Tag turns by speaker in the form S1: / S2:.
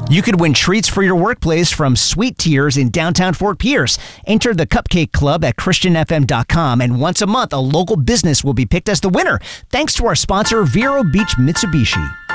S1: You could win treats for your workplace from Sweet Tears in downtown Fort Pierce. Enter the Cupcake Club at ChristianFM.com, and once a month, a local business will be picked as the winner, thanks to our sponsor, Vero Beach Mitsubishi.